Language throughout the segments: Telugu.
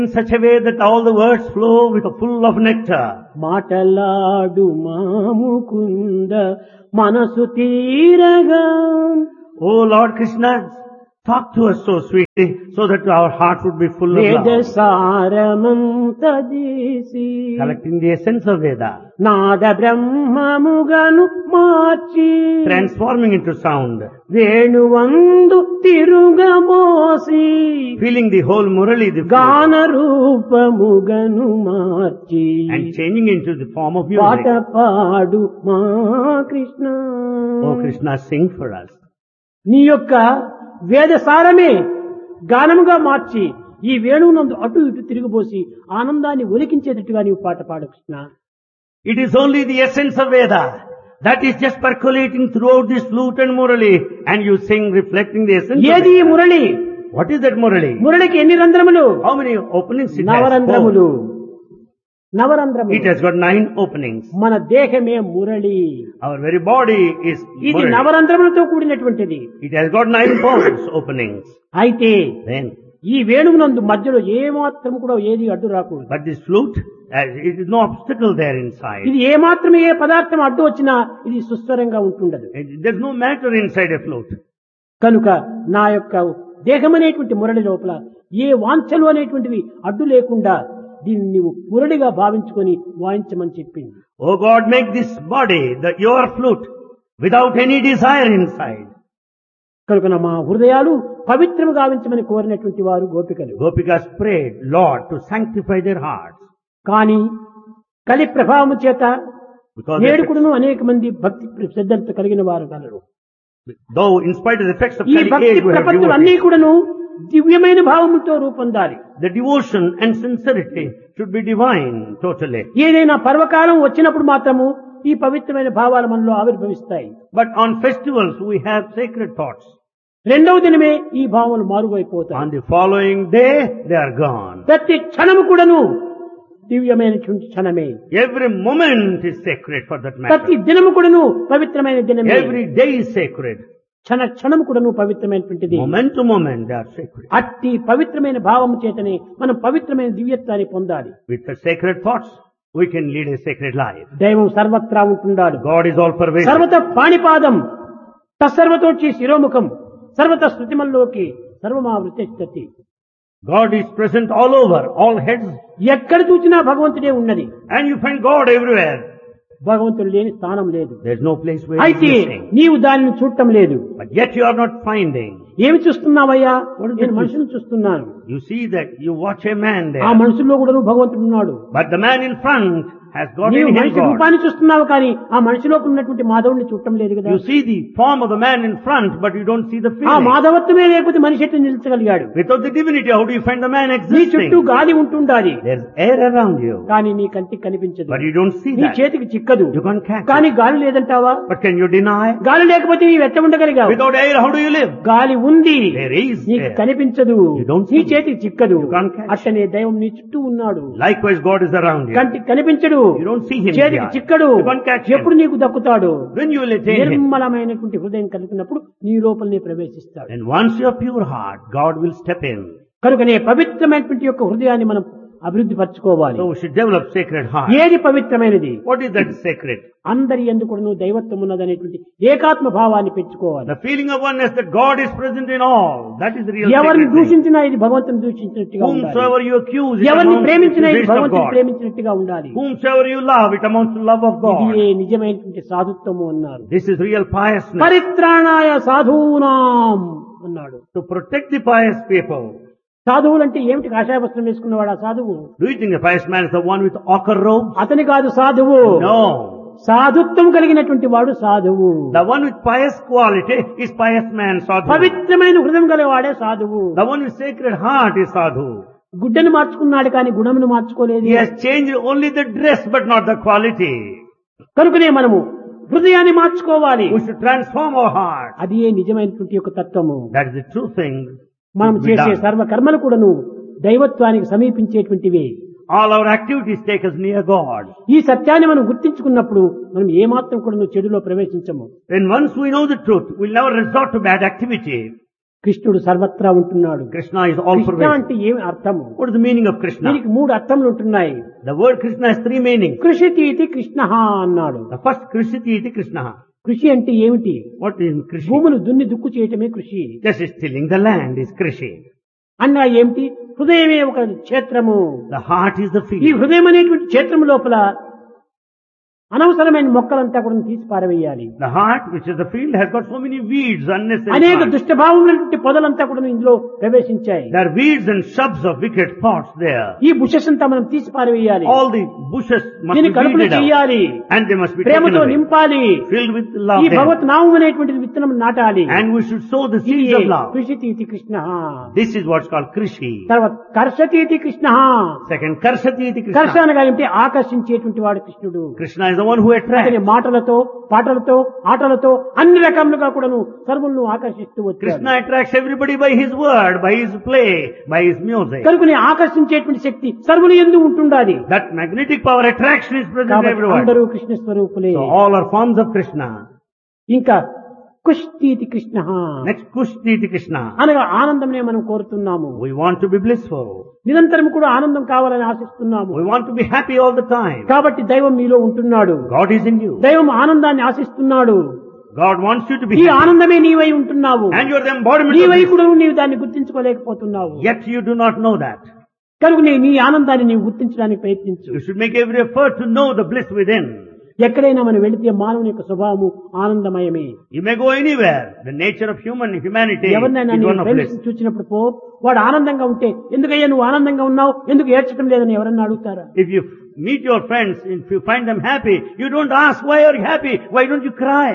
in such a way that all the words flow with a full of nectar. మాటలాడు మాముకుంద మనసు తీరగా Oh Lord Krishna, talk to us so sweetly so that our hearts would be full of వేద love. సారమంత చేసి Collecting the essence of Veda, Nada బ్రహ్మముగను March transforming into sound, వేణువందు తిరుగమోసి feeling the whole Murali, the flute, గాన రూపముగను మార్చి and changing into the form of పాట music. పాడు మా Krishna. Oh Krishna, sing for us. నీ యొక్క వేద సారమే గానముగా మార్చి ఈ వేణువునందు అటు ఇటు తిరిగిపోసి ఆనందాన్ని ఒలికించేటట్టుగా నీవు పాట పాడు Krishna. It is only the essence of Veda that is just percolating throughout this flute and Murali, and you sing reflecting the essence of ఏది ఈ Veda. Murali? What is that Murali? మురళికి ఎన్ని రంధ్రములు? How many openings it has? నవరంధ్రములు. నవరంధ్రములు. It has got 9 openings. మన దేహమే Murali. Our very body is ఇది Murali. నవరంధ్రములతో కూడినటువంటిది. It has got 9 bones openings. అయితే Then, ఈ వేణువునందు మధ్యలో ఏ మాత్రం కూడా ఏది అడ్డు రాకూడదు. but this flute, it is no obstacle there inside. ఇది ఏ మాత్రం ఏ పదార్థం అడ్డు వచ్చినా ఇది సుస్వరంగా ఉంటుండదు. There's no matter inside a flute. కనుక నా యొక్క దేహం అనేటువంటి మురళి లోపల ఏ వాంఛలు అనేటువంటివి అడ్డు లేకుండా దీన్ని నీవు మురళిగా భావించుకొని వాయించమని చెప్పింది. Oh God, make this body your flute without any desire inside. కనుక మా హృదయాలు పవిత్రము గావించమని కోరినటువంటి వారు గోపికలు. Gopikas prayed, Lord, to sanctify their hearts. కానీ కలి ప్రభావము చేత Because నేడుకుడును అనేక మంది భక్తి శ్రద్ధలతో కలిగిన వారు colour. though in spite of the effects of ఈ Kali భక్తి age, we have ప్రపత్తులు అన్ని devotees. కూడాను దివ్యమైన భావములతో రూపొందాలి. The devotion and sincerity should be divine totally. ఏదైనా పర్వకాలం వచ్చినప్పుడు మాత్రము ఈ పవిత్రమైన భావాలు మనలో ఆవిర్భవిస్తాయి. But on festivals we have sacred thoughts. రెండవ దినమే ఈ భావములు మారుగైపోతాయి. On the following day, they are gone. ప్రతి క్షణము కూడాను దివ్యమైనటువంటి క్షణమే. Every moment is sacred for that ప్రతి matter. దినము కూడాను పవిత్రమైన దినమే. Every day is sacred. క్షణ క్షణము కూడాను పవిత్రమైనటువంటిది. Moment to moment they are sacred. అట్టి పవిత్రమైన భావము చేతనే మనం పవిత్రమైన దివ్యత్వాన్ని పొందాలి. With the sacred thoughts, we can lead a sacred life. దైవం సర్వత్రా ఉంటున్నాడు. God is all pervasive. సర్వత పాణిపాదం తత్సర్వతోచి శిరోముఖం సర్వత శృతిమల్లోకి సర్వమావృతి. God is present all over, all heads, ఎక్కడ చూసినా భగవంతుడే ఉన్నది. and you find God everywhere. భగవంతుడు లేని స్థానం లేదు. There's no place where He అయితే is missing. నీవు దానిని చూడటం లేదు. But yet you are not finding. ఏమి చూస్తున్నావయ్యా? What is నేను it? మనుషులను చూస్తున్నాను. You see that, you watch a man ఆ there. మనుషుల్లో కూడా భగవంతుడు ఉన్నాడు. But the man in front has got నీవు in him మనిషి God. రూపాన్ని చూస్తున్నావు కానీ ఆ మనిషిలో ఉన్నటువంటి మాధవుడిని చూడటం లేదు కదా. You see the form of the man in front, but you don't see the ఆ feeling. మాధవత్వమే లేకపోతే మనిషి ఎట్లా నిలిచగలిగాడు? Without the divinity, how do you find the man నీ existing? చుట్టూ గాలి ఉంటుండాలి There's air around you, కానీ నీ కంటికి కనిపించదు. but you don't see నీ that. చేతికి చిక్కదు. You can't catch కానీ it. గాలి లేదంటావా? But can you deny? గాలి లేకపోతే నీవు ఎట్ట ఉండగలిగావు? Without air, how do you live? గాలి ఉంది, There is నీకు air. కనిపించదు. You don't నీ see. చేతికి చిక్కదు. You can't catch. అట్టనే దైవం నీ చుట్టూ ఉన్నాడు. Likewise, God is around you. కంటికి కనిపించడు, You don't see him చేతికి here. చిక్కడు. You can't catch him. ఎప్పుడు నీకు దక్కుతాడు? When you will attain him, నిర్మలమైనటువంటి హృదయం కలిగినప్పుడు నీ లోపలనే ప్రవేశిస్తాడు. and once you have pure heart, God will step in. కనుకనే పవిత్రమైనటువంటి యొక్క హృదయాన్ని మనం అభివృద్ధి పరచుకోవాలి. So we should develop sacred heart. ఏది పవిత్రమైనది? What is that sacred? అందరి ఎందుకు దైవత్వం ఉన్నదనేటువంటి ఏకాత్మ భావాన్ని పెంచుకోవాలి. The feeling of oneness that God is present in all. That is the real ఎవరిని sacred thing. దూషించినా ఇది భగవంతుని దూషించినట్టుగా ఉండాలి. Whomsoever you accuse, it ఎవరిని amounts to ప్రేమించినా ఇది accusation of భగవంతుని God. ప్రేమించినట్టుగా ఉండాలి. Whomsoever you love, it amounts to love of God. ఇది నిజమైనటువంటి సాధుత్వము అన్నారు. This is real piousness. పరిత్రాణాయ సాధూనాం అన్నాడు. To protect the pious people. సాధువులంటే ఏమిటి? కాషాయ వస్త్రం వేసుకున్నవాడు ఆ సాధువు? Do you think the pious man is the one with ochre robes? అతని కాదు సాధువు. No. సాధుత్వం కలిగినటువంటి వాడు సాధువు. The one with pious quality is pious man, sadhu. పవిత్రమైన హృదయం గలవాడే సాధువు. The one with sacred heart is sadhu. గుడ్డను మార్చుకున్నాడు కానీ గుణమును మార్చుకోలేదు. He has changed only the dress but not the quality. కనుకనే మనము హృదయాన్ని మార్చుకోవాలి. We should transform our heart. అది నిజమైనటువంటి యొక్క తత్వము. That is the true thing. మనం to be చేసే done. సర్వ కర్మలు కూడాను దైవత్వానికి సమీపించేటువంటివే. All our activities take us near God. ఈ సత్యాన్ని మనం గుర్తించుకున్నప్పుడు మనం ఏమాత్రం కూడా చెడులో ప్రవేశించము. When once we know the truth, we'll never resort to bad activity. కృష్ణుడు సర్వత్రా ఉంటున్నాడు. Krishna is all Krishna pervasive. అంటే ఏమి అర్థము? What is the meaning of Krishna? దీనికి 3 అర్థములు ఉంటున్నాయి. The word Krishna has 3 meanings. కృషితీతి Krishna అన్నాడు. The first Krishiti iti Krishna. కృషి అంటే ఏమిటి? What is Krishi? భూములు దున్ని దుక్కు చేయటమే కృషి. Just tilling the land is Krishi. అన్నా ఏమిటి? హృదయమే ఒక క్షేత్రము. The heart is the ఈ field. హృదయం అనేటువంటి క్షేత్రం లోపల అనవసరమైన మొక్కలంతా కూడా తీసి పారవేయాలి. The heart, which is the field, has got so many weeds, unnecessary అనేక plants. దుష్టభావములైనటువంటి పొదలంతా కూడా ఇందులో ప్రవేశించాయి. There are weeds and shrubs of wicked thoughts there. ఈ బుషెస్ అంతా మనం తీసి పారవేయాలి. All the bushes must దీన్ని be కలుపులు weeded out. చేయాలి. And they must be taken ప్రేమతో away. నింపాలి. Filled with love. ఈ then. భగవత్ నామం అనేటువంటి విత్తనం నాటాలి. And we should sow the seeds of love. కృషితీతి Krishna. This is what's called Krishi. తర్వాత కర్షతీతి Krishna. Second, Karshati iti కర్ష Krishna. అనగా ఏమిటి? ఆకర్షించేటువంటి వాడు కృష్ణుడు. Krishna is the one who attracts. అతని మాటలతో పాటలతో ఆటలతో అన్ని రకములుగా కూడాను సర్వులను ఆకర్షిస్తూ వచ్చాడు. Krishna attracts everybody by his word, by his play, by his music. కనుకని ఆకర్షించేటువంటి శక్తి సర్వులు యందు ఉంటుండాలి. That magnetic power attraction is present కాబట్టి everywhere. అందరూ Krishna స్వరూపులే. So all are forms of Krishna. ఇంకా కుష్టీతి Krishna Next, Kushti iti Krishna. అనగా ఆనందమనే మనం కోరుతున్నాము. We want to be blissful. నిరంతరం కూడా ఆనందం కావాలని ఆశిస్తున్నాము. We want to be happy all the time. కాబట్టి దైవం మీలో ఉంటున్నాడు. God is in you. దైవం ఆనందాన్ని ఆశిస్తున్నాడు. God wants you to be ఈ happy. ఆనందమే నీవై ఉంటున్నావు. And you are the embodiment of నీవై this. కూడా నీవు దాన్ని గుర్తించుకోలేకపోతున్నావు. Yet you do not know that. కనుక నీ ఆనందాన్ని నీవు గుర్తించడానికి ప్రయత్నించు. You should make every effort to know the bliss within. ఎక్కడైనా మనం వెళితే మానవుని యొక్క స్వభావము ఆనందమయమే. You may go anywhere. The nature of humanity ఎవరినైనా is నీ one of bliss. ఫ్రెండ్స్ చూసినప్పుడు వాడు ఆనందంగా ఉంటే ఎందుకయ్యా నువ్వు ఆనందంగా ఉన్నావు, ఎందుకు ఏడ్చడం లేదని ఎవరన్నా అడుగుతారా? If you meet your friends, if you find them happy, you don't ask, why are you happy? Why don't you cry?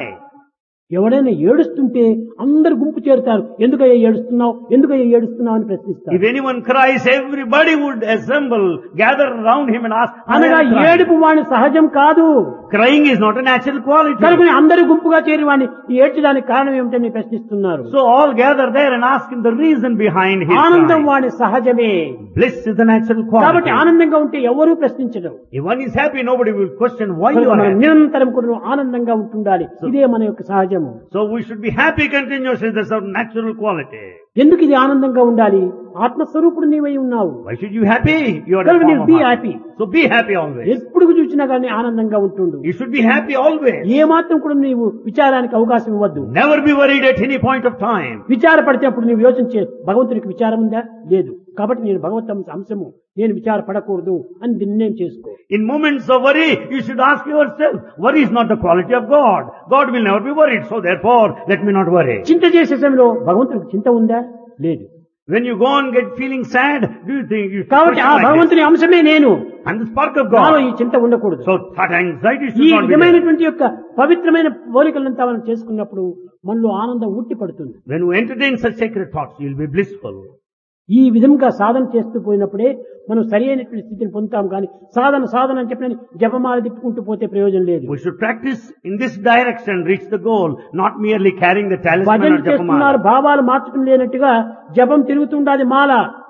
ఎవడైనా ఏడుస్తుంటే అందరు గుంపు చేరుతారు. ఎందుకయ్యా ఏడుస్తున్నావు, ఎందుకయ్యా ఏడుస్తున్నావు అని ప్రశ్నిస్తారు. If anyone cries, everybody would assemble, gather around him and ask, why అనగా are you crying? ఏడుపు వాని సహజం కాదు. Crying is not a natural quality. కనుక అందరూ గుంపుగా చేరి వాడిని ఏడ్చడానికి కారణం ఏమిటని ప్రశ్నిస్తున్నారు. So all gather there and ask him the reason behind his ఆనందం crying. వాని సహజమే. Bliss is the natural కాబట్టి quality. ఆనందంగా ఉంటే ఎవరూ ప్రశ్నించరు. If one is happy, nobody will question why you కనుక are మనం happy. నిరంతరం కూడా ఆనందంగా ఉంటుండాలి. ఇదే మన యొక్క సహజము. So we should be happy continuously. That's our natural quality. ఎందుకు ఇది ఆనందంగా ఉండాలి? ఆత్మస్వరూపుడు నీవై ఉన్నావు. Why should you be happy? You are a కనుక form నీవు of be heart. Happy. So be happy always. ఎప్పుడు చూసినా కానీ ఆనందంగా ఉంటుండు. You should be happy always. ఏ మాత్రం కూడా నీవు విచారానికి అవకాశం ఇవ్వద్దు. Never be worried at any point of time. విచారపడితే అప్పుడు నీవు యోచించే భగవంతునికి విచారం ఉందా? లేదు. కాబట్టి నేను భగవంతు అంశము, నేను విచారపడకూడదు అని నిర్ణయం చేసుకో. In moments of worry, you should ask yourself, worry is not the quality of God. God will never be worried. So therefore, let me not worry. చింత చేసే సమయంలో భగవంతునికి చింత ఉందా? లేదు. When you go and get feeling sad, do you think you should కాబట్టి ఆ question like this? భగవంతుని అంశమే నేను. And the spark of నాలో God. ఈ చింత ఉండకూడదు. So that anxiety ఈ should not be there. విధమైనటువంటి యొక్క పవిత్రమైన పోలికలంతా మనం చేసుకున్నప్పుడు మనలో ఆనందం ఉట్టి పడుతుంది. When you entertain such sacred thoughts, you will be blissful. ఈ విధంగా సాధన చేస్తూ పోయినప్పుడే మనం సరి అయినటువంటి స్థితిని పొందుతాం. కానీ సాధన అని చెప్పిన జపమాల తిప్పుకుంటూ పోతే ప్రయోజనం లేదు. We should practice in this direction, reach the goal, not merely carrying the talisman భజన or చేస్తున్నారు, japamala. భావాలు మార్చడం లేనట్టుగా జపం తిరుగుతుండాలి మాల,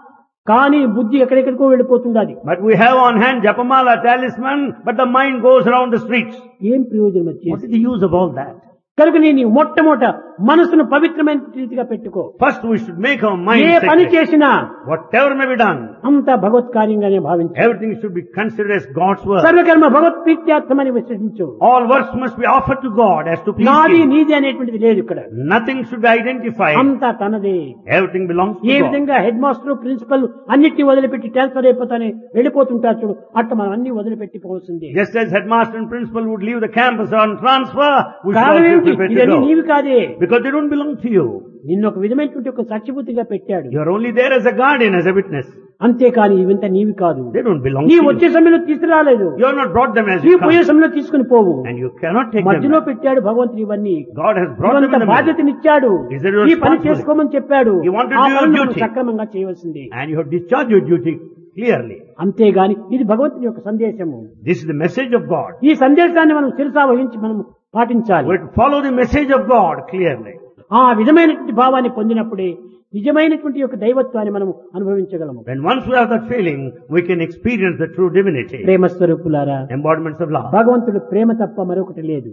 కానీ బుద్ధి ఎక్కడెక్కడికో వెళ్ళిపోతుండాలి. But we have on hand japamala, talisman, but the mind goes around the streets. ఏం ప్రయోజనం What వచ్చేసి? is the use of all that? కనుక నేను మొట్టమొదట మనసును పవిత్రమైన రీతిగా పెట్టుకో. First we should make our A mind పని sacred. చేసినా Whatever may be done, అంతా భగవత్ కార్యంగానే భావించు. everything should be considered as God's work. సర్వకర్మ భగవత్ ప్రీత్యార్థమని విశ్వసించు. All works must be offered to God as to please నాది Him. నీది అనేటువంటిది లేదు ఇక్కడ. Nothing should be identified. అంతా తనదే. Everything belongs A to God. విధంగా హెడ్ మాస్టర్ ప్రిన్సిపల్ అన్నిటిని వదిలిపెట్టి ట్రాన్స్ఫర్ అయిపోతానే వెళ్ళిపోతుంటారు చూడు, అట్లా మనం అన్ని వదిలిపెట్టి పోవాల్సిందే. Just as headmaster and principal would leave the campus on transfer, we should కారణం also ఏమిటి? be prepared to ఇవన్నీ go. నీవి కాదే. Because they don't belong to you. నిన్ను ఒక విధమైనటువంటి ఒక సాక్షిభూతిగా పెట్టాడు. You are only there as a guardian, as a witness. అంతేకాని ఇవంతా నీవి కాదు. They don't belong to నీ you. వచ్చే సమయంలో తీసుకురాలేదు. You have not brought them as నీ you పోయే come. సమయంలో తీసుకుని పోవు. And you cannot take them. మధ్యలో back. పెట్టాడు భగవంతుడు ఇవన్నీ. God has brought them ఇవంత in the middle. బాధ్యతనిచ్చాడు. Is it your ఈ పని responsibility? చేసుకోమని చెప్పాడు. You want to ఆ do your పనులు మనం duty. సక్రమంగా చేయవలసింది. And you have discharged your duty clearly. అంతేగాని ఇది భగవంతుని యొక్క సందేశము. This is the message of God. ఈ సందేశాన్ని మనం శిరసా వహించి మనం పాటించాలి. We have to follow the message of God clearly. ఆ విధమైనటువంటి భావాన్ని పొందినప్పుడే నిజమైనటువంటి యొక్క దైవత్వాన్ని మనం అనుభవించగలము. When once we have that feeling, we can experience the true divinity. ప్రేమ స్వరూపులారా, Embodiments of love. భగవంతుడు ప్రేమ తప్ప మరొకటి లేదు.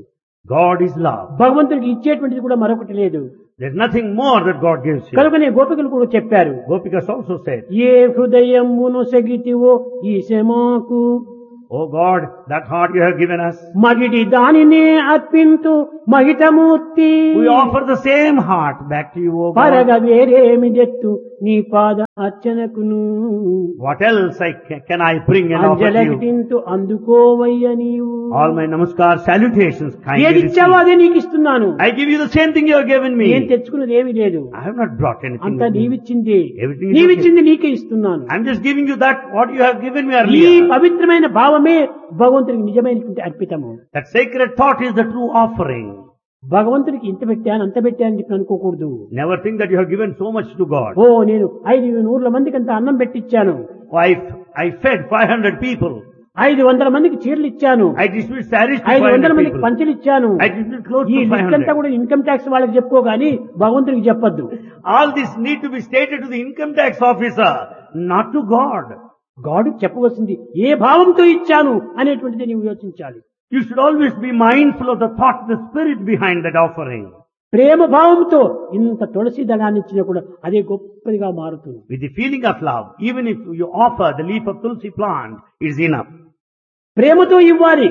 God is love. భగవంతుడికి ఇచ్చేటువంటిది కూడా మరొకటి లేదు. There's nothing more that God gives you. కనుకనే గోపికలు కూడా చెప్పారు, Gopikas also said, ఏ హృదయమును సెగితివో ఈశమాకు Oh God, that heart you have given us, మగిడి దానినే అర్పింతు మహితమూర్తి. we offer the same heart back to you, O పరగ God. వేరేమి దెత్తు నీ పాద అర్చనకును. What else can I bring and offer to you? అంజలకింతు అందుకోవయ్య నీవు. All my namaskar salutations kindly ఏది ఇచ్చావో receive. అదే నీకు ఇస్తున్నాను. I give you the same thing you have given నేను me. తెచ్చుకున్నది ఏమీ లేదు. I have not brought anything అంతా with me. నీవిచ్చింది. Everything is నీవిచ్చింది నీకే ఇస్తున్నాను. I'm just giving you that what you have given me ఈ earlier. పవిత్రమైన భావమే భగవంతుడికి నిజమైనటువంటి అర్పితము. That sacred thought is the true offering. భగవంతుడికి ఇంత పెట్టాను అంత పెట్టాను చెప్పి అనుకోకూడదు. Never think that you have given so much to God. ఓ నేను 500 మందికి అంత అన్నం పెట్టించాను, Oh, I fed 500 people. 500 మందికి చీరలు ఇచ్చాను, I distributed sarees to 500 500 మందికి people. పంచలు ఇచ్చాను. I distributed clothes ఈ to లిస్ట్ అంతా 500. కూడా ఇన్కమ్ ట్యాక్స్ వాళ్ళకి చెప్పుకోగాని భగవంతుడికి చెప్పొద్దు. All this need to be stated to the income tax officer, not to God. గాడు చెప్పవలసింది ఏ భావంతో ఇచ్చాను అనేటువంటిది నీవు యోచించాలి. You should always be mindful of the thought, the spirit behind that offering. ప్రేమ భావంతో ఇంత తులసి దళాన్ని ఇచ్చినా కూడా అదే గొప్పదిగా మారుతుంది. With the feeling of love, even if you offer the leaf of tulsi plant, it is enough. ప్రేమతో ఇవ్వాలి.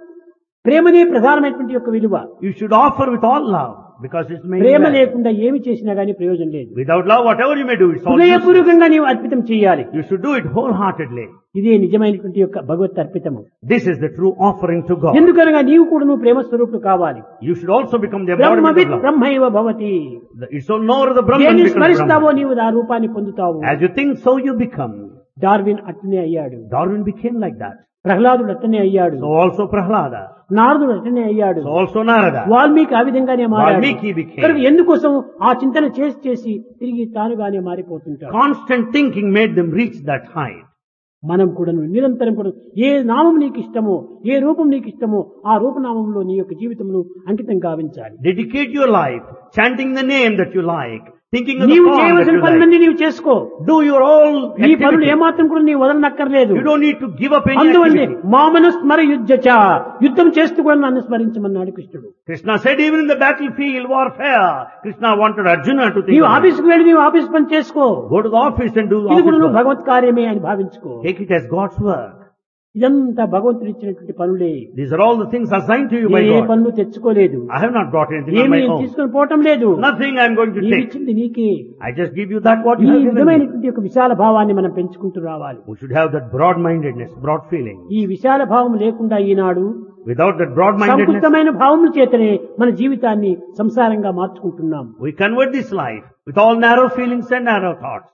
ప్రేమనే ప్రధానమైనటువంటి యొక్క విలువ. You should offer with all love, because it's main Prema value. లేకుండా ఏమి చేసినా గానీ ప్రయోజనం లేదు. Without love, whatever you may do, it's all useless. హృదయపూర్వకంగా నీవు అర్పితం చేయాలి. You should do it wholeheartedly. ఇదే నిజమైనటువంటి యొక్క భగవత్ అర్పితము. This is the true offering to God. ఎందుకనగా నీవు కూడా నువ్వు ప్రేమ స్వరూపుడు కావాలి. You should also become the బ్రహ్మవిత్ embodiment of love. బ్రహ్మైవ Bhavati. It's so nor the Brahman దేన్ని becomes స్మరిస్తావో Brahman. నీవు ఆ రూపాన్ని పొందుతావు. As you think, so you become. Darwin అట్లనే అయ్యాడు. Darwin became like that. ప్రహ్లాదుడు అట్లనే అయ్యాడు. So also Prahlada. నారదుడు అట్లనే అయ్యాడు. So also Narada. వాల్మీకి ఆ విధంగానే మారాడు. Valmiki became. కనుక ఎందుకోసం ఆ చింతన చేసి తిరిగి తానుగానే మారిపోతుంటాడు. Constant thinking made them reach that height. మనం కూడా నిరంతరం కూడా ఏ నామం నీకు ఇష్టమో, ఏ రూపం నీకు ఇష్టమో ఆ రూపనామంలో నీ యొక్క జీవితంలో అంకితం గావించాలి. Dedicate your life, chanting the name that you like, thinking of the నీవు form that చేయవలసిన you like. పనులన్నీ నీవు చేసుకో. Do your all నీ పనులు activities. ఏమాత్రం కూడా నీవు వదలనక్కర్లేదు. You don't need to give up any అందువల్లే activity. మామను స్మర యుద్ధచ, యుద్ధం చేస్తూ కూడా నన్ను స్మరించమన్నాడు కృష్ణుడు. Krishna said even in the battlefield warfare, Krishna wanted Arjuna to think నీవు of it. ఆఫీస్కి వెళ్ళి నీవు ఆఫీస్ పని చేసుకో. Go to the office and do ఇది office కూడా నువ్వు work. భగవత్ కార్యమే అని భావించుకో. Take it as God's work. ఇదంతా భగవంతుడు ఇచ్చినటువంటి పనులే. These are all the things assigned to you by A God. పనులు తెచ్చుకోలేదు. I have not brought anything on ఏమి my నేను own. తీసుకొని పోవటం లేదు. Nothing I am going to take. నీవిచ్చింది నీకే. I just give you that what ఈ you have given me. విధమైనటువంటి ఒక విశాల భావాన్ని మనం పెంచుకుంటూ రావాలి. We should have that broad-mindedness, broad feeling. ఈ విశాల భావం లేకుండా ఈనాడు Without that broad-mindedness, సంకుచితమైన భావముల చేతనే మన జీవితాన్ని సంసారంగా మార్చుకుంటున్నాం. we convert this life with all narrow feelings and narrow thoughts.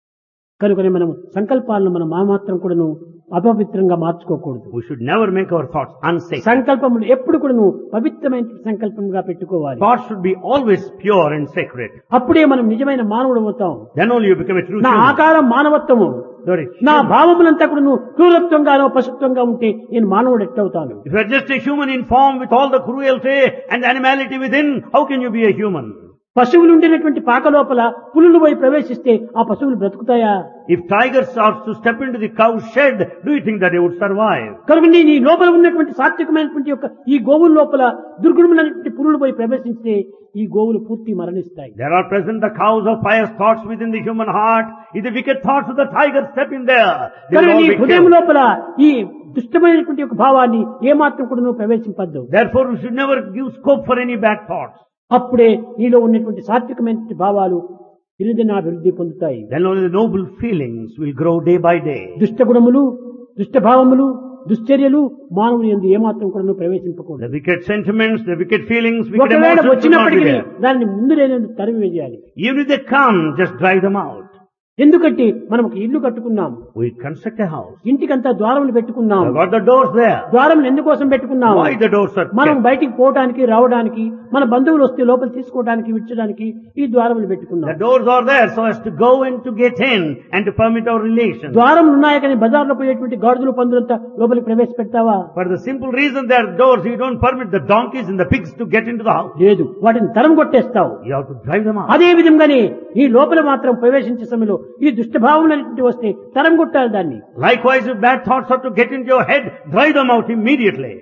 కనుకనే మనం సంకల్పాలను మనం మాత్రం కూడాను అపవిత్రంగా మార్చుకోకూడదు. We should never make our thoughts unsacred. సంకల్పములు ఎప్పుడు కూడాను పవిత్రమైన సంకల్పంగా పెట్టుకోవాలి. Thoughts should be always pure and sacred. అప్పుడే మనం నిజమైన మానవుడు అవుతాం. Then only you become a true నా human. ఆకారం మానవత్వము, Sorry. నా భావములంతా కూడా నువ్వు క్రూరత్వంగానో పశుత్వంగా ఉంటే నేను మానవుడు ఎట్లవుతాను? If you are just a human in form with all the cruelty and animality within, how can you be a human? పశువులు ఉండేటువంటి పాక లోపల పులులు పోయి ప్రవేశిస్తే ఆ పశువులు బ్రతుకుతాయా? If tigers are to step into the cow shed, do you think that they would survive? కనుక నీ లోపల ఉన్నటువంటి సాత్వికమైనటువంటి యొక్క ఈ గోవుల లోపల దుర్గుణమైనటువంటి పులులు పోయి ప్రవేశిస్తే ఈ గోవులు పూర్తి మరణిస్తాయి. There are present the cows of pious thoughts within the human heart. If the wicked thoughts of the tiger step in there, they will కనుక all నీ be హృదయం killed. లోపల ఈ దుష్టమైనటువంటి యొక్క భావాన్ని ఏమాత్రం కూడా నువ్వు ప్రవేశింపద్దు. Therefore, we should never give scope for any bad thoughts. అప్పుడే నీలో ఉన్నటువంటి సాత్వికమైనటువంటి భావాలు దినదినాభివృద్ధి పొందుతాయి. Then only the noble feelings will grow day by day. దుష్ట గుణములు, దుష్ట భావములు, దుశ్చర్యలు మానవుని యందు ఏమాత్రం కూడా నువ్వు ప్రవేశింపకూడదు. The wicked sentiments, the wicked feelings, wicked ఒకవేళ emotions should not be వచ్చినప్పటికీ there. దాన్ని ముందు లేని తరిమి వేయాలి. Even if they come, just drive them out. ఎందుకంటే మనం ఒక ఇల్లు కట్టుకున్నాం, We construct a house. ఇంటికంతా ద్వారములు పెట్టుకున్నాం. We've got the doors there. ద్వారములు ఎందుకోసం పెట్టుకున్నాం? Why the doors are మనం kept? బయటికి పోవడానికి రావడానికి, మన బంధువులు వస్తే లోపల తీసుకోవడానికి విడిచడానికి ఈ ద్వారములు The పెట్టుకున్నాం. doors are there so as to go and to get in and to permit our relations. ద్వారములు ఉన్నాయి కానీ బజార్లో పోయేటువంటి గాడిదలు పందులంతా లోపలికి ప్రవేశపెడతావా? For the simple reason there are doors, you don't permit the donkeys and the pigs to get into the house. లేదు, వాటిని తరం కొట్టేస్తావు. You have to drive them out. అదే విధంగానే ఈ లోపల మాత్రం ప్రవేశించే సమయంలో ఈ దుష్టభావములు వస్తే తరం కొట్టాలి దాన్ని. Likewise, if bad thoughts are to get into your head, drive them out immediately.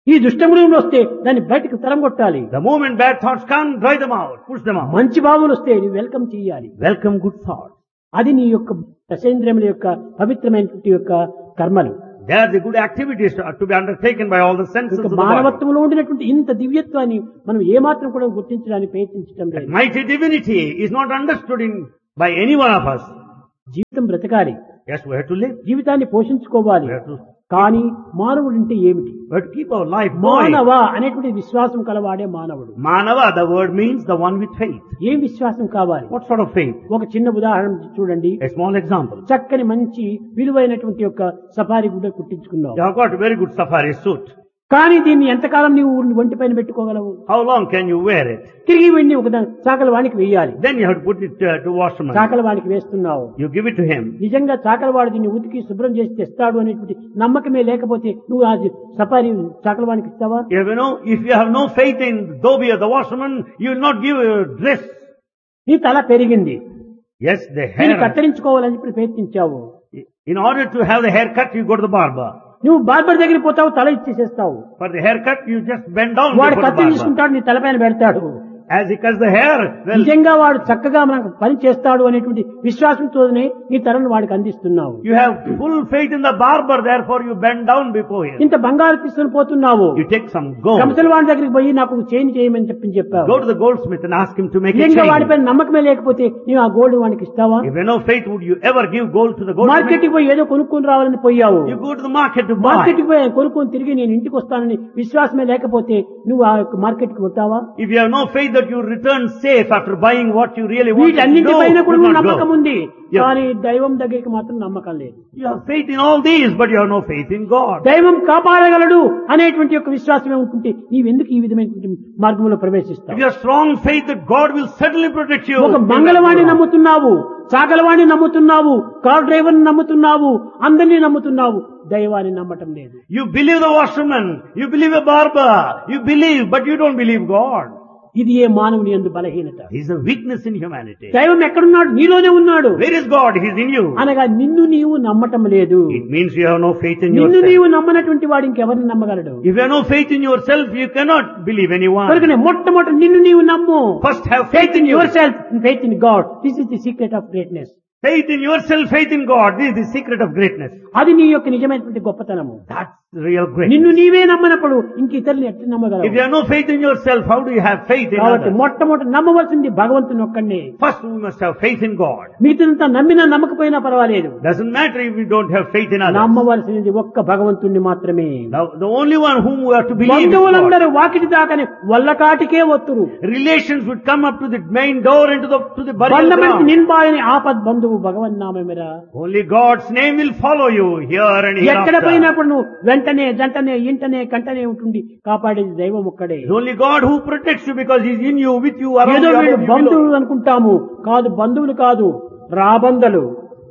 ఈ దుష్టమృగములు వస్తే దాన్ని బయటకు తరంగొట్టాలి. The moment bad thoughts come, drive them out, push them out. మంచి భావములు వస్తే నువ్వు వెల్కమ్ చేయాలి. Welcome good thoughts. అది నీ యొక్క దశేంద్రియముల యొక్క పవిత్రమైనటువంటి యొక్క కర్మలు. They are the good activities to be undertaken by all the senses of the body. మానవత్వంలో ఉండినటువంటి ఇంత దివ్యత్వాన్ని మనం ఏమాత్రం కూడా గుర్తించడానికి ప్రయత్నించడం లేదు. Mighty divinity is not understood by any one of us. జీవితం బ్రతకాలి. Yes, we have to live. జీవితాన్ని పోషించుకోవాలి. We have to కానీ మానవుడు అంటే ఏమిటి? We have to keep our life going. మానవ అనేటువంటి విశ్వాసం కలవాడే మానవుడు. Manava, the word means the one with faith. ఏం విశ్వాసం కావాలి? What sort of faith? ఒక చిన్న ఉదాహరణ చూడండి. A small example. చక్కని మంచి విలువైనటువంటి యొక్క సఫారీ గుడ్డ కుట్టించుకున్నావు. You have got a very good safari suit. కానీ దీన్ని ఎంతకాలం నీవు ఒంటి పైన పెట్టుకోగలవు? How long can you wear it? తిరిగి వెళ్ళి ఒక చాకల వాడికి వేయాలి. Then you have to put it to washerman. చాకల వాడికి వేస్తున్నావు. You give it to him. నిజంగా చాకల వాడు దీన్ని ఉతికి శుభ్రం చేసి తెస్తాడు అనేటువంటి నమ్మకమే లేకపోతే నువ్వు ఆ సఫారీ చాకల వాడికి ఇస్తావా? If you have no faith in Dhobi or the washerman, you will not give a dress. నీ తల పెరిగింది. Yes, the దీన్ని hair. కత్తిరించుకోవాలని చెప్పి ప్రయత్నించావు. In order to have the haircut, you go to the barber. నువ్వు బార్బర్ దగ్గర పోతావు, తల ఇచ్చేసేస్తావు. For the haircut, you just bend down వాడు before the కత్తి barber. తీసుకుంటాడు, నీ తలపైన పెడతాడు. As he cuts the hair, well, నిజంగా వాడు చక్కగా మనకు పని చేస్తాడు అనేటువంటి విశ్వాసంతోనే నీ తలను వాడికి అందిస్తున్నావు. you have full faith in the barber, therefore you bend down before him. ఇంత బంగారు తీసుకుని పోతున్నావు. You take some gold. కంసల వాడి దగ్గరికి పోయి నాకు చేంజ్ చేయమని చెప్పావు. Go to the goldsmith and ask him to make a నిజంగా change. వాడిపైన నమ్మకమే లేకపోతే నీవు ఆ గోల్డ్ వాడికి ఇస్తావా? If you have no faith, would you ever give gold to the goldsmith? Market కి పోయి ఏదో కొనుక్కొని రావాలని పోయావు. You go to the market to buy. Market కి పోయి కొనుక్కొని తిరిగి నేను ఇంటికి వస్తానని విశ్వాసమే లేకపోతే నువ్వు ఆ మార్కెట్ కి పోతావా? If you have no faith that you return safe after buying what you really want to వీటన్నింటి do, పైన you కూడా will not నమ్మకం go. ఉంది. Yeah. కానీ దైవం దగ్గరికి మాత్రం నమ్మకం లేదు. You have faith in all these, but you have no faith in God. దైవం కాపాడగలడు అనేటువంటి యొక్క విశ్వాసమే ఉంటుంటే నీవెందుకు ఈ విధమైనటువంటి మార్గంలో If ప్రవేశిస్తావు? you have strong faith that God will certainly protect you, ఒక you will not మంగళవాణి go wrong. నమ్ముతున్నావు, చాకలవాణి నమ్ముతున్నావు, car driver నమ్ముతున్నావు, అందరినీ నమ్ముతున్నావు, దైవాన్ని నమ్మటం లేదు. You believe the washerman, you believe a barber, you believe, but you don't believe God. ఇది ఏ మానవుని యందు బలహీనత. He is a weakness in humanity. దైవం ఎక్కడున్నాడు? నీలోనే ఉన్నాడు. Where is God? He is in you. అనగా నిన్ను నీవు నమ్మటం లేదు. It means you have no faith in నిన్ను yourself. నీవు నమ్మనటువంటి వాడు ఇంకెవరిని నమ్మగలడు? If you have no faith in yourself, you cannot believe anyone. కనుకనే మొట్టమొదటి నిన్ను నీవు నమ్ము. First have Faith in yourself and faith in God. This is the secret of greatness. Faith in yourself, faith in God. This is the secret of greatness. అది నీ యొక్క నిజమైనటువంటి గొప్పతనము. That's real greatness. నిన్ను నీవే నమ్మనప్పుడు ఇంక ఇతరులు ఎట్లా If నమ్మగలవు? you have no faith in yourself, how do you have faith in కాబట్టి others? మొట్టమొదటి నమ్మవలసింది భగవంతుని ఒక్కడే. First we must have faith in God. మిగతా నమ్మినా నమ్మకపోయినా పర్వాలేదు. Doesn't matter if we don't have faith in others. నమ్మవలసినది ఒక్క భగవంతుణ్ణి మాత్రమే. The only one whom we have to believe is God. బంధువులందరూ Vakiti దాకానే వల్లకాటికే వత్తురు. Relations would come up to the main door and to the burial బంధమంటి ground. నిన్బాయని ఆపద్ బంధువు భగవన్ నామమిరా. Only God's name will follow you here and ఎక్కడ hereafter. పోయినప్పుడు నువ్వు వెంటనే జంటనే ఇంటనే కంటనే ఉంటుంది కాపాడేది దైవం ఒక్కడే. It's only God who protects you because He's in you, with you, around ఏదో you, వీళ్ళు above you, బంధువులు below. అనుకుంటాము. కాదు, బంధువులు కాదు, రాబంధలు.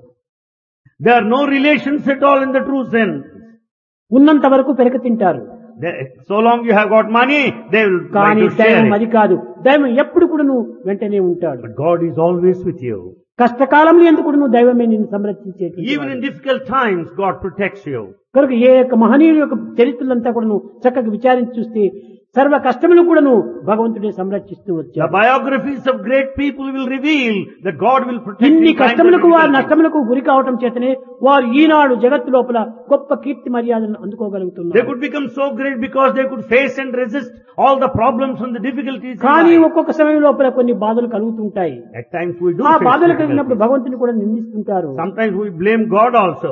There are no relations at all in the true sense. ఉన్నంత వరకు పెరక తింటారు. So long you have got money, they will try కానీ to share దైవం it. అది కాదు. దైవం ఎప్పుడు కూడా నువ్వు వెంటనే ఉంటాడు. But God is always with you. కష్టకాలంలో ఎందుకు కూడా నువ్వు దైవమే నిన్ను సంరక్షించేటువంటి Even in వాడు. difficult times, God protects you. కనుక ఏ యొక్క మహనీయుల యొక్క చరిత్రలంతా కూడా నువ్వు చక్కగా విచారించి చూస్తే సర్వ కష్టములు కూడా నువ్వు భగవంతుడే సంరక్షిస్తూ The వచ్చావు. biographies of great people will reveal that God will protect ఇన్ని in times of కష్టములకు వారు difficulty. నష్టములకు గురి కావటం చేతనే వారు ఈనాడు జగత్తు లోపల గొప్ప కీర్తి మర్యాదలను They అందుకోగలుగుతున్నారు. could become so great because they could face and resist all the problems and the difficulties in కానీ life. ఒక్కొక్క సమయం లోపల కొన్ని బాధలు కలుగుతుంటాయి. At times we do ఆ face బాధలు కలిగినప్పుడు difficulties. భగవంతుని కూడా నిందిస్తుంటారు. Sometimes we blame God also.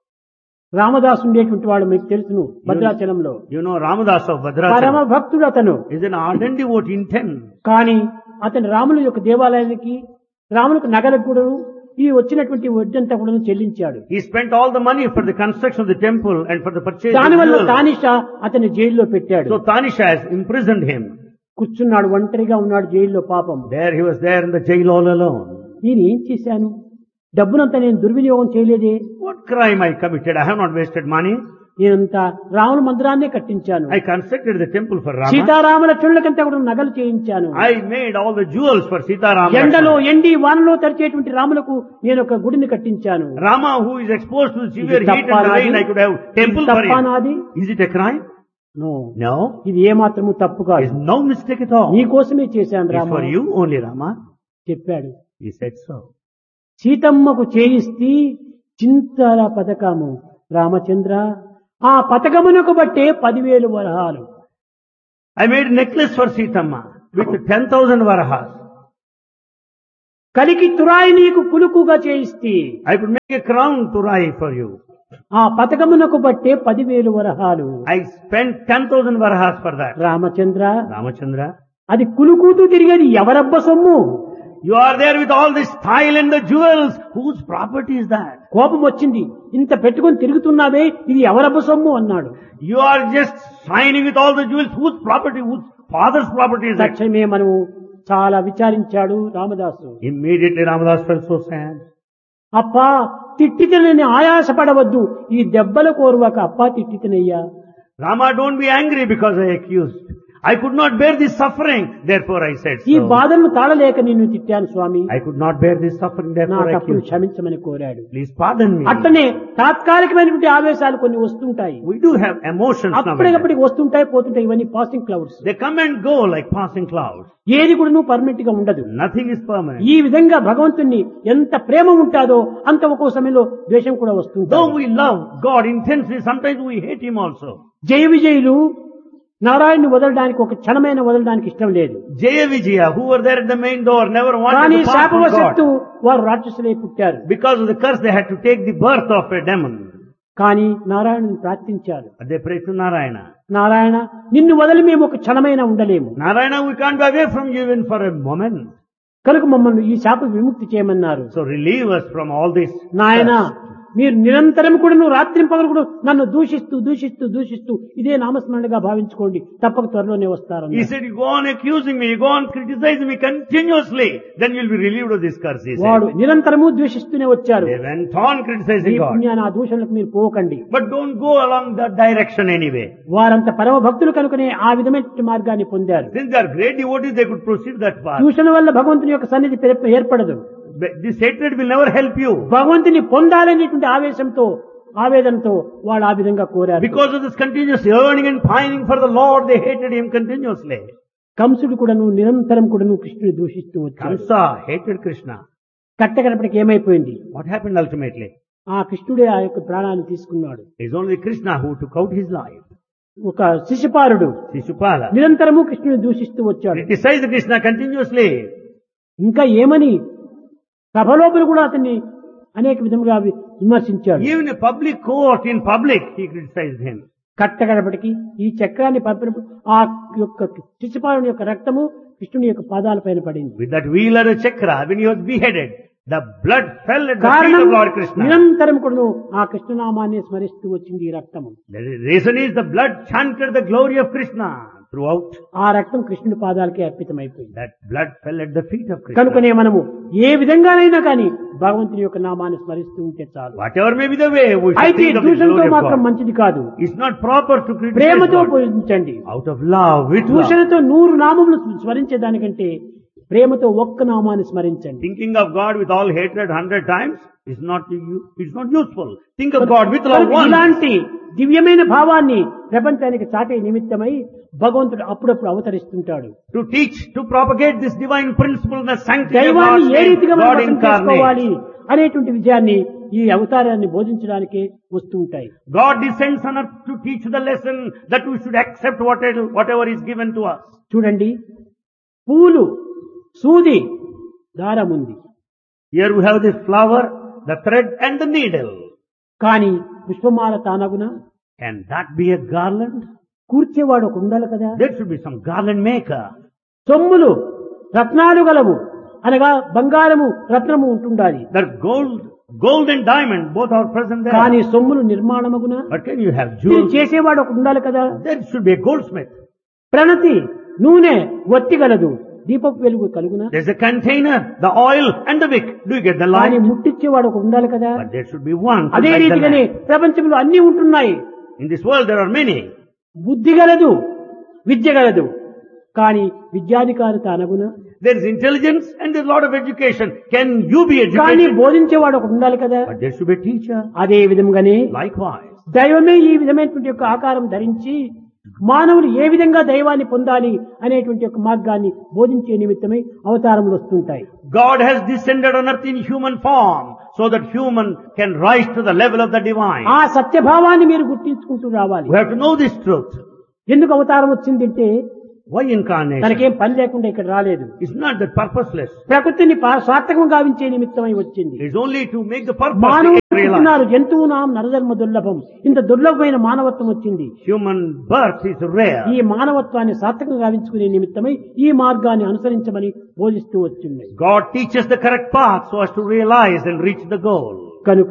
Ramadasu ఉండేటువంటి వాడు మీకు తెలుసును భద్రాచలంలో. You know Ramadas of పరమ Bhadrachalam భక్తుడు అతను. is an ardent devotee in 10. కానీ అతను రాముల యొక్క దేవాలయానికి రాములకు నగలకు కూడా ఈ వచ్చినటువంటి వడ్డంతా కూడా చెల్లించాడు. He spent all the money for the construction of the temple and for the purchase of దానివల్ల jewels. తానిషా అతన్ని జైల్లో పెట్టాడు. So Tanisha has imprisoned him. కూర్చున్నాడు, ఒంటరిగా ఉన్నాడు జైల్లో పాపం. There he was there in the jail all alone. నేను ఏం చేశాను? డబ్బునంతా నేను దుర్వినియోగం చేయలేదే. What crime I committed? I have not wasted money. నేనంతా రాముల మందిరాన్నే కట్టించాను. I constructed the temple for Rama. సీతారాముల చుళ్ళకంతా కూడా నగలు చేయించాను. I made all the jewels for Sita Rama. ఎండలో ఎండి వానలో తరిచేటువంటి రాములకు నేను ఒక గుడిని కట్టించాను. Rama who is exposed to severe ఇది heat and తప్పా rain, నాది? I could have temple ఇది for తప్పా him. నాది? Is it a crime? No, No, ఇది ఏమాత్రము తప్పు it's కాదు. no mistake at all. నీ కోసమే చేశాను It's Rama for you only, Rama. చెప్పాడు. He said so. సీతమ్మకు చేయిస్తే చింతల పథకము రామచంద్ర, ఆ పథకమునకు బట్టే 10,000 వరహాలు. I made a necklace for Sitamma with 10,000 varahas. కలికి తురాయి నీకు కులుకుగా చేయిస్తే I could make a crown turai for you. ఆ పథకమునకు బట్టే 10,000 వరహాలు. I spent 10,000 varahas for that. Ramachandra, Ramachandra, అది కులుకుతూ తిరిగేది ఎవరబ్బ సొమ్ము? you are there with all this style and the jewels. Whose property is that? కోపం వచ్చింది. ఇంత పెట్టుకొని తిరుగుతున్నావే, ఇది ఎవరబ్బ సొమ్ము అన్నాడు. You are just shining with all the jewels. Whose property? Whose father's property is that? తక్షణమే మనము చాలా విచారించాడు Ramadasu. Immediately Ramadas felt so sad. అప్పా తిట్టితేనని ఆయాసపడవద్దు, ఈ దెబ్బల కోరువాక అప్పా తిట్టితనయ్యా. Rama, don't be angry because I accused. I could not bear this suffering, therefore I said ఈ so. బాధను తాళలేక నిన్ను తిట్టాను స్వామి, I could not bear this suffering, నా therefore I తప్పును accused. క్షమించమని కోరాడు. Please pardon me. అట్లనే తాత్కాలికమైనటువంటి ఆవేశాలు కొన్ని వస్తుంటాయి, We do have emotions nowadays. అప్పటికప్పటికి వస్తుంటాయి పోతుంటాయి. ఇవన్నీ passing clouds. They come and go like passing clouds. ఏది కూడా నువ్వు పర్మనెంట్ గా ఉండదు. Nothing is permanent. ఈ విధంగా భగవంతుణ్ణి ఎంత ప్రేమ ఉంటాదో అంత ఒక్కో సమయంలో ద్వేషం కూడా వస్తుంది. Though we love God intensely, sometimes we hate Him also. జయ విజయులు నారాయణ్ని వదలడానికి ఒక క్షణమైన వదలడానికి ఇష్టం లేదు. Jaya Vijaya, who were there at the main door, never కానీ wanted to part from శాపవశత్తు God. వారు రాక్షసులై పుట్టారు. Because of the curse, they had to take the birth of a demon. కానీ నారాయణుని ప్రార్థించారు. But they prayed to Narayana. Narayana, నిన్ను వదిలి మేము ఒక క్షణమైనా ఉండలేము, Narayana, we can't be away from you even for a moment. కనుక మమ్మల్ని ఈ శాప విముక్తి చేయమన్నారు. So relieve us from all this. నాయన, curse. మీరు నిరంతరం కూడా నువ్వు రాత్రి పగలు కూడా నన్ను దూషిస్తూ దూషిస్తూ దూషిస్తూ ఇదే నామస్మరణగా భావించుకోండి, తప్పక త్వరలోనే వస్తారు. He said, you go on accusing me, you go on criticizing me continuously, then you'll be relieved of this curse, he వాడు said. నిరంతరము ద్వేషిస్తూనే వచ్చారు. They went on ఈ criticizing God. పుణ్యాన్ని ఆ దూషణలకు మీరు పోకండి. But don't go along that direction anyway. వారంత పరమ భక్తులు కనుకనే ఆ విధమైన మార్గాన్ని పొందారు. Since they are great devotees, they could proceed that path. దూషణ వల్ల భగవంతుని యొక్క సన్నిధి ఏర్పడదు. This hatred will never help you. భగవంతుని పొందాలనేటువంటి ఆవేశంతో ఆవేదనతో వాళ్ళు ఆ విధంగా కోరారు. Because of this continuous yearning and pining for the Lord, they hated Him continuously. కంసుడు కూడాను నిరంతరం కూడాను కృష్ణుని దూషిస్తూ వచ్చాడు. Kamsa hated Krishna. కట్టకడపటికి ఏమైపోయింది? What happened ultimately? ఆ కృష్ణుడే ఆ యొక్క ప్రాణాన్ని తీసుకున్నాడు. It is only Krishna who took out his life. ఒక శిశుపాలుడు Shishupala నిరంతరము కృష్ణుని దూషిస్తూ వచ్చాడు. criticized Krishna continuously. ఇంకా ఏమని సభలోపల కూడా అతన్ని అనేక విధముగా విమర్శించాడు. Even in public court, in public, he criticized him. కట్టగడపటికి ఈ చక్రాన్ని పంపినప్పుడు ఆ యొక్క శిశుపాలుని యొక్క రక్తము కృష్ణుని యొక్క పాదాల పైన పడింది. With that wheel or a chakra, when he was beheaded, the blood fell at the feet కారణం of Lord Krishna. నిరంతరం కూడా ఆ కృష్ణనామాన్ని స్మరిస్తూ వచ్చింది ఈ రక్తము. The reason is the blood chanted the glory of Krishna throughout. ఆ రక్తం కృష్ణుని పాదాలకే అర్పితమైపోయింది. That blood fell at the feet of Krishna. కనుకనే మనము ఏ విధంగానైనా కానీ భగవంతుని యొక్క నామాన్ని స్మరిస్తూ ఉంటే చాలు. Whatever may be the way, we should అయితే think of the దూషణతో glory of మాత్రం God. మంచిది కాదు. It's not proper to criticize ప్రేమతో God. పూజించండి. Out of love, with love. దూషణతో 100 నామములు స్మరించేదానికంటే ప్రేమతో ఒక్క నామాన్ని స్మరించండి. Thinking of God with all hatred 100 times is not useful. Think of God with love once. ఇలాంటి దివ్యమైన భావాన్ని ప్రపంచానికి చాటే నిమిత్తమై భగవంతుడు అప్పుడప్పుడు అవతరిస్తుంటాడు. To teach, to propagate this divine principle and the sanctity of దైవాన్ని God's ఏ name, రీతిగా మనం God అర్థం చేసుకోవాలి incarnate. అనేటువంటి విజయాన్ని ఈ అవతారాన్ని బోధించడానికే వస్తూ ఉంటాయి. God descends on earth to teach the lesson that we should accept whatever is given to us. చూడండి, పూలు, సూది, దారం ఉంది. Here we have the flower, the thread and the needle. కానీ పుష్పమాల తానగున Can that be a garland? కూర్చేవాడు ఒక ఉండాలి కదా. There should be some garland maker. సొమ్ములు, రత్నాలు గలవు అనగా బంగారము రత్నము ఉంటుండాలి. That gold and diamond both are present there. కానీ సొమ్ములు నిర్మాణమగున But can you have ఇది jewels? చేసేవాడు ఒక ఉండాలి కదా. There should be a goldsmith. ప్రణతి, నూనె, వత్తి గలదు, దీపపు వెలుగు కలుగున. There's a container, the oil and the wick. Do you get the కానీ light? ముట్టించేవాడు ఒక ఉండాలి కదా. But there should be one. to అదే light the రీతిగానే lamp. ప్రపంచంలో అన్ని ఉంటున్నాయి. In this world there are many. బుద్ధి గలదు, విద్య గలదు, కానీ విద్యాధికారిత అనగున. There is intelligence and there's a lot of education. Can you be కానీ educated? బోధించేవాడు ఒక ఉండాలి కదా. But there should be a teacher. అదే విధంగానే Likewise. దైవమే ఈ విధమైనటువంటి యొక్క ఆకారం ధరించి మానవులు ఏ విధంగా దైవాన్ని పొందాలి అనేటువంటి ఒక మార్గాన్ని బోధించే నిమిత్తమై అవతారములు వస్తుంటాయి. God has descended on earth in human form so that human can rise to the level of the divine. ఆ సత్యభావాన్ని మీరు గుర్తించుకుంటూ రావాలి. We have to know this truth. ఎందుకు అవతారం వచ్చిందంటే Why incarnation? తనకేం పని లేకుండా ఇక్కడ రాలేదు. It's not that purposeless. ప్రకృతిని సార్థకం గావించే నిమిత్తమై వచ్చింది. It's only to make the purpose మానవుడు realized. జంతువునాం నరధర్మ దుర్లభం. ఇంత దుర్లభమైన మానవత్వం వచ్చింది. Human birth is rare. ఈ మానవత్వాన్ని సార్థకం గావించుకునే నిమిత్తమై ఈ మార్గాన్ని అనుసరించమని బోధిస్తూ వచ్చింది. God teaches the correct path so as to realize and reach the goal. కనుక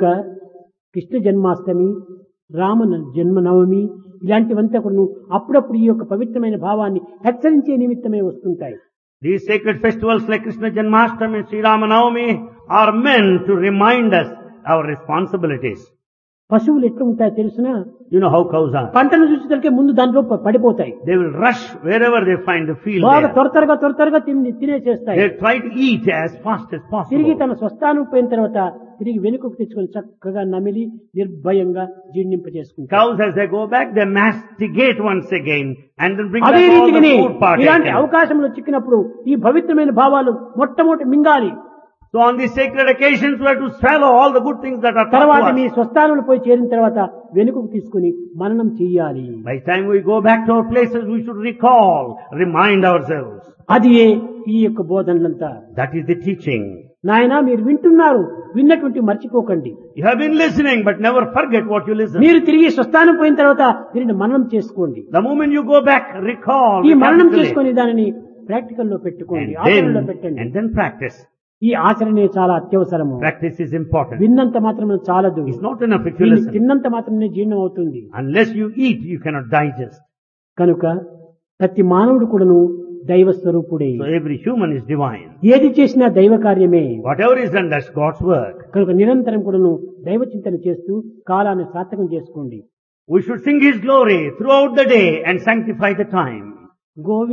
కృష్ణ జన్మాష్టమి, రామ జన్మనవమి ఇలాంటివంతా కూడా అప్పుడప్పుడు ఈ యొక్క పవిత్రమైన భావాన్ని హెచ్చరించే నిమిత్తమే వస్తుంటాయి. These sacred festivals like Krishna Janmashtami and Sri Ramanavami are meant to remind us our responsibilities. పశువులు ఎట్లా ఉంటాయో తెలుసునా? You know how cows are. పంటను చూసేసరికి ముందు దాంట్లో పడిపోతాయి. They will rush wherever they find the field బాగా there. త్వరగా తినేసేస్తాయి. They try to eat as fast as తిరిగి possible. తన స్వస్థానం పోయిన తర్వాత తిరిగి వెనుకకు తెచ్చుకొని చక్కగా నమిలి నిర్భయంగా జీర్ణింపజేసుకుంటారు. Cows as they go back, they masticate once again and then bring అదే back all the రీతిగానే food part. ఇలాంటి అవకాశంలో చిక్కినప్పుడు ఈ పవిత్రమైన భావాలు మొట్టమొదటి మింగాలి. So on these sacred occasions we have to swallow all the good things that are taught తర్వాత to మీ us. స్వస్థానంలో పోయి చేరిన తర్వాత వెనుకకు తీసుకుని మననం చెయ్యాలి. By the time we go back to our places, we should recall, remind ourselves. అది ఈ యొక్క బోధనలంతా. That is the teaching. నాయనా మీరు వింటున్నారు, విన్నటువంటి మర్చిపోకండి. You have been listening, but never forget what you listen. మీరు తిరిగి స్వస్థానం పోయిన తర్వాత దీనిని మననం చేసుకోండి. The moment you go back, recall, ఈ మననం recapitulate, చేసుకుని దానిని ప్రాక్టికల్ లో పెట్టుకోండి, ఆచరణలో పెట్టండి. and then practice. ఈ ఆచరణే చాలా అత్యవసరము. Practice is important. విన్నంత మాత్రమే చాలదు. It's not enough if you దీన్ని listen. తిన్నంత మాత్రమే జీర్ణం అవుతుంది. Unless you eat, you cannot digest. కనుక ప్రతి మానవుడు కూడాను దైవ స్వరూపుడే. So every human is divine. ఏది చేసినా దైవ కార్యమే. Whatever is done, that's God's work. కనుక నిరంతరం కూడాను దైవ చింతన చేస్తూ కాలాన్ని సార్థకం చేసుకోండి. We should sing His glory throughout the day and sanctify the time. Govinda